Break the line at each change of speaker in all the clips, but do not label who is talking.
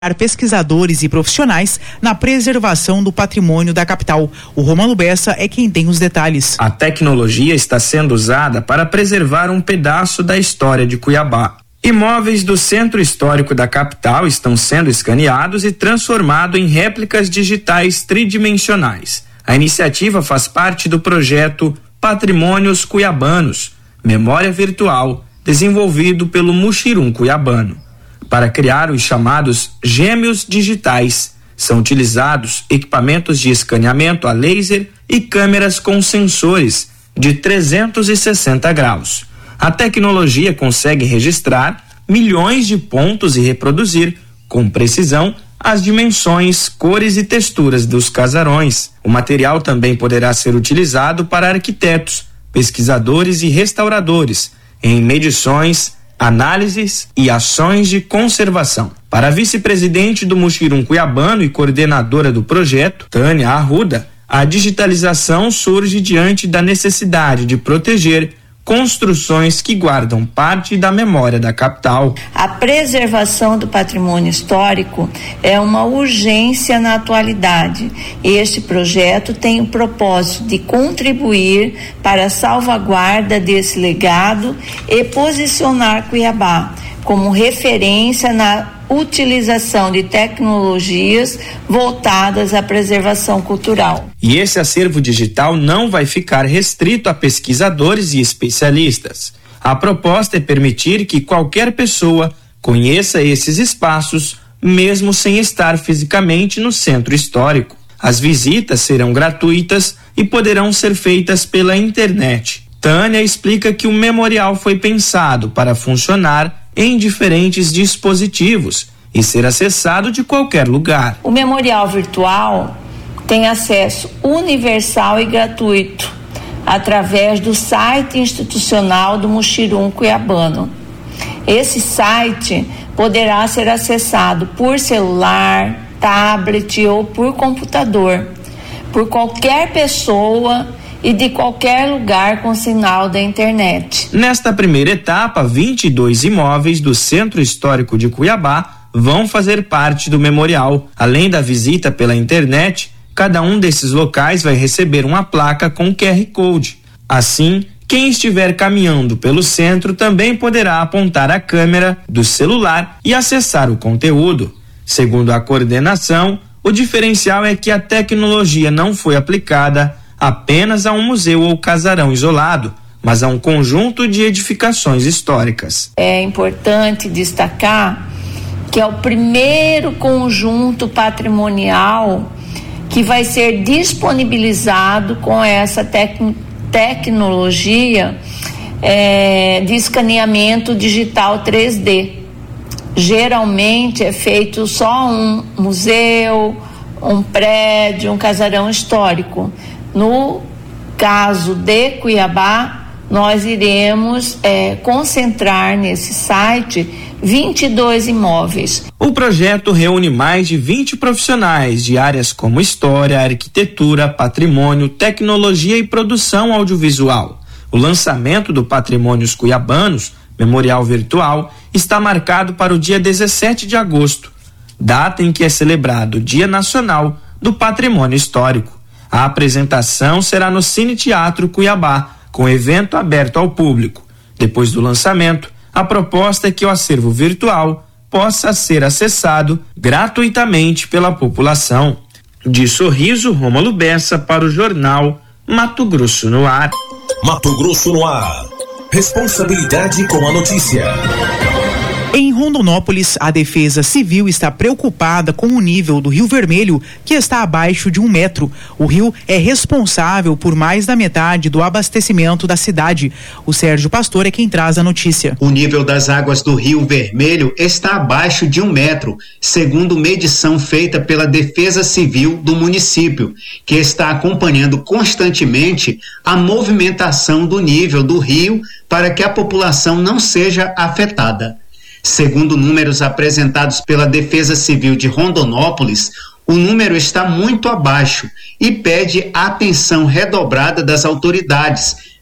pesquisadores e profissionais na preservação do patrimônio da capital. O Romano Bessa é quem tem os detalhes.
A tecnologia está sendo usada para preservar um pedaço da história de Cuiabá. Imóveis do centro histórico da capital estão sendo escaneados e transformados em réplicas digitais tridimensionais. A iniciativa faz parte do projeto Patrimônios Cuiabanos, memória virtual, desenvolvido pelo Muxirum Cuiabano. Para criar os chamados gêmeos digitais, são utilizados equipamentos de escaneamento a laser e câmeras com sensores de 360 graus. A tecnologia consegue registrar milhões de pontos e reproduzir, com precisão, as dimensões, cores e texturas dos casarões. O material também poderá ser utilizado para arquitetos, pesquisadores e restauradores, em medições, análises e ações de conservação. Para a vice-presidente do Muxirum Cuiabano e coordenadora do projeto, Tânia Arruda, a digitalização surge diante da necessidade de proteger construções que guardam parte da memória da capital.
A preservação do patrimônio histórico é uma urgência na atualidade. Este projeto tem o propósito de contribuir para a salvaguarda desse legado e posicionar Cuiabá como referência na utilização de tecnologias voltadas à preservação cultural.
E esse acervo digital não vai ficar restrito a pesquisadores e especialistas. A proposta é permitir que qualquer pessoa conheça esses espaços, mesmo sem estar fisicamente no centro histórico. As visitas serão gratuitas e poderão ser feitas pela internet. Tânia explica que o memorial foi pensado para funcionar em diferentes dispositivos e ser acessado de qualquer lugar.
O memorial virtual tem acesso universal e gratuito através do site institucional do Muxirum Cuiabano. Esse site poderá ser acessado por celular, tablet ou por computador, por qualquer pessoa e de qualquer lugar com sinal da internet.
Nesta primeira etapa, 22 imóveis do Centro Histórico de Cuiabá vão fazer parte do memorial. Além da visita pela internet, cada um desses locais vai receber uma placa com QR Code. Assim, quem estiver caminhando pelo centro também poderá apontar a câmera do celular e acessar o conteúdo. Segundo a coordenação, o diferencial é que a tecnologia não foi aplicada apenas a um museu ou casarão isolado, mas a um conjunto de edificações históricas.
É importante destacar que é o primeiro conjunto patrimonial que vai ser disponibilizado com essa tecnologia de escaneamento digital 3D. Geralmente é feito só um museu, um prédio, um casarão histórico. No caso de Cuiabá, nós iremos concentrar nesse site 22 imóveis.
O projeto reúne mais de 20 profissionais de áreas como história, arquitetura, patrimônio, tecnologia e produção audiovisual. O lançamento do Patrimônios Cuiabanos, memorial virtual, está marcado para o dia 17 de agosto, data em que é celebrado o Dia Nacional do Patrimônio Histórico. A apresentação será no Cine Teatro Cuiabá, com evento aberto ao público. Depois do lançamento, a proposta é que o acervo virtual possa ser acessado gratuitamente pela população. De Sorriso, Rômulo Bessa para o jornal Mato Grosso no Ar.
Mato Grosso no Ar. Responsabilidade com a notícia.
Em Rondonópolis, a Defesa Civil está preocupada com o nível do Rio Vermelho, que está abaixo de 1 metro. O rio é responsável por mais da metade do abastecimento da cidade. O Sérgio Pastor é quem traz a notícia.
O nível das águas do Rio Vermelho está abaixo de 1 metro, segundo medição feita pela Defesa Civil do município, que está acompanhando constantemente a movimentação do nível do rio para que a população não seja afetada. Segundo números apresentados pela Defesa Civil de Rondonópolis, o número está muito abaixo e pede atenção redobrada das autoridades,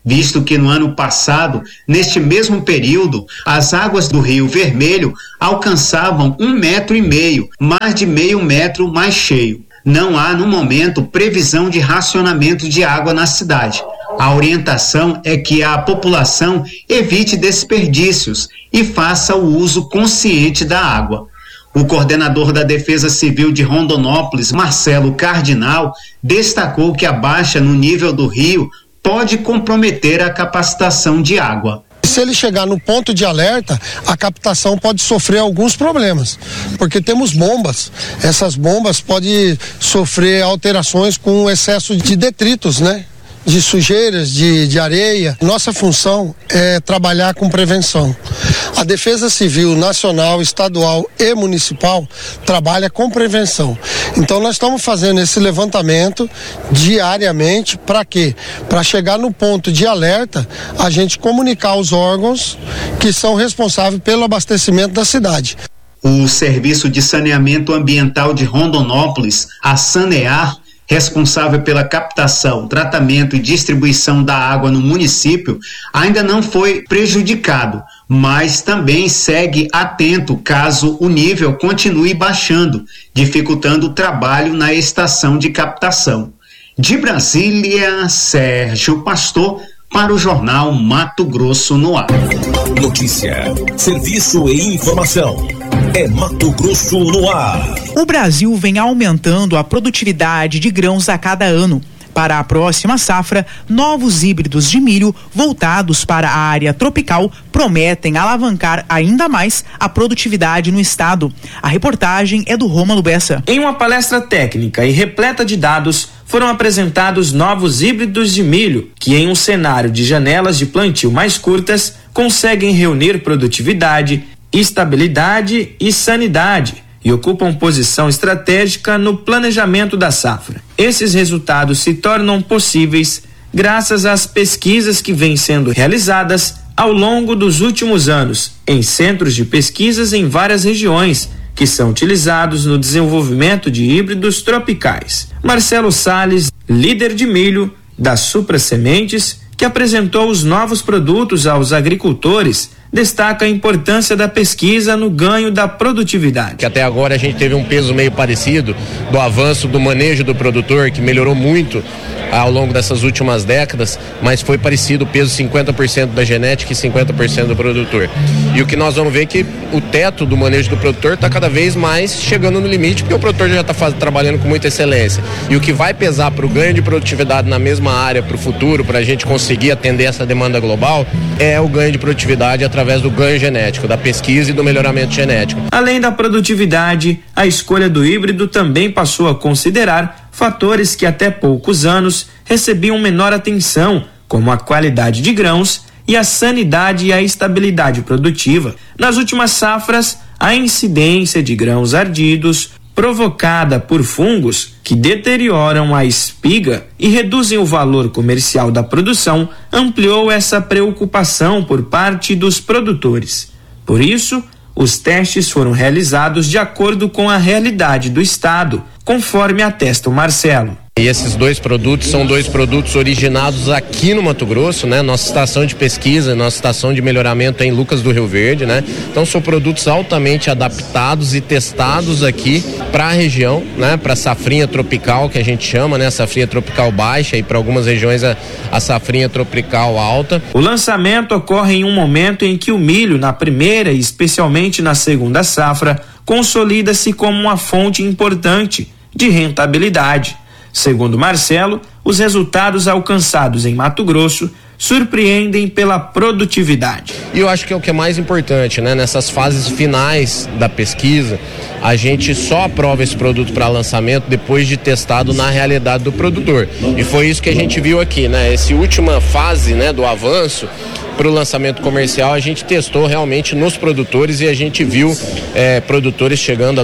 visto que no ano passado, neste mesmo período, as águas do Rio Vermelho alcançavam 1,5 metro, mais de meio metro mais cheio. Não há, no momento, previsão de racionamento de água na cidade. A orientação é que a população evite desperdícios e faça o uso consciente da água. O coordenador da Defesa Civil de Rondonópolis, Marcelo Cardinal, destacou que a baixa no nível do rio pode comprometer a captação de água.
Se ele chegar no ponto de alerta, a captação pode sofrer alguns problemas, porque temos bombas. Essas bombas podem sofrer alterações com excesso de detritos, né? De sujeiras, de areia. Nossa função é trabalhar com prevenção. A Defesa Civil Nacional, Estadual e Municipal trabalha com prevenção. Então nós estamos fazendo esse levantamento diariamente. Para quê? Para chegar no ponto de alerta, a gente comunicar aos órgãos que são responsáveis pelo abastecimento da cidade.
O Serviço de Saneamento Ambiental de Rondonópolis, a Sanear, responsável pela captação, tratamento e distribuição da água no município, ainda não foi prejudicado, mas também segue atento caso o nível continue baixando, dificultando o trabalho na estação de captação. De Brasília, Sérgio Pastor, para o Jornal Mato Grosso no Ar.
Notícia, serviço e informação. É Mato Grosso no Ar.
O Brasil vem aumentando a produtividade de grãos a cada ano. Para a próxima safra, novos híbridos de milho voltados para a área tropical prometem alavancar ainda mais a produtividade no estado. A reportagem é do Rômulo Bessa.
Em uma palestra técnica e repleta de dados, foram apresentados novos híbridos de milho que, em um cenário de janelas de plantio mais curtas, conseguem reunir produtividade, estabilidade e sanidade e ocupam posição estratégica no planejamento da safra. Esses resultados se tornam possíveis graças às pesquisas que vêm sendo realizadas ao longo dos últimos anos em centros de pesquisas em várias regiões que são utilizados no desenvolvimento de híbridos tropicais. Marcelo Salles, líder de milho da Supra Sementes, que apresentou os novos produtos aos agricultores, destaca a importância da pesquisa no ganho da produtividade.
Que até agora a gente teve um peso meio parecido do avanço do manejo do produtor, que melhorou muito ao longo dessas últimas décadas, mas foi parecido o peso 50% da genética e 50% do produtor. E o que nós vamos ver é que o teto do manejo do produtor está cada vez mais chegando no limite, porque o produtor já está trabalhando com muita excelência. E o que vai pesar para o ganho de produtividade na mesma área para o futuro, para a gente conseguir atender essa demanda global, é o ganho de produtividade através do ganho genético, da pesquisa e do melhoramento genético.
Além da produtividade, a escolha do híbrido também passou a considerar fatores que até poucos anos recebiam menor atenção, como a qualidade de grãos e a sanidade e a estabilidade produtiva. Nas últimas safras, a incidência de grãos ardidos, provocada por fungos que deterioram a espiga e reduzem o valor comercial da produção, ampliou essa preocupação por parte dos produtores. Por isso, os testes foram realizados de acordo com a realidade do estado, conforme atesta o Marcelo.
E esses dois produtos são dois produtos originados aqui no Mato Grosso, né? Nossa estação de pesquisa, nossa estação de melhoramento é em Lucas do Rio Verde, né? Então são produtos altamente adaptados e testados aqui para a região, né? Para a safrinha tropical, que a gente chama, né? A safrinha tropical baixa e para algumas regiões a safrinha tropical alta.
O lançamento ocorre em um momento em que o milho, na primeira e especialmente na segunda safra, consolida-se como uma fonte importante de rentabilidade. Segundo Marcelo, os resultados alcançados em Mato Grosso surpreendem pela produtividade.
E eu acho que é o que é mais importante, né? Nessas fases finais da pesquisa, a gente só aprova esse produto para lançamento depois de testado na realidade do produtor. E foi isso que a gente viu aqui, né? Essa última fase, né, do avanço para o lançamento comercial, a gente testou realmente nos produtores e a gente viu produtores chegando a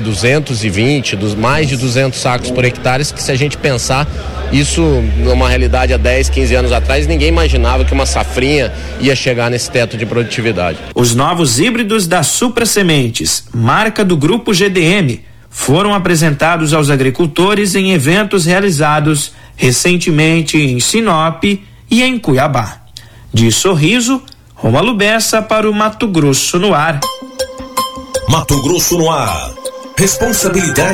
220, mais de 200 sacos por hectare, que se a gente pensar isso numa realidade há 10, 15 anos atrás, ninguém imaginava que uma safrinha ia chegar nesse teto de produtividade.
Os novos híbridos da Supra Sementes, marca do Grupo GDM, foram apresentados aos agricultores em eventos realizados recentemente em Sinop e em Cuiabá. De Sorriso, Rômulo Bessa para o Mato Grosso no Ar.
Mato Grosso no Ar. Responsabilidade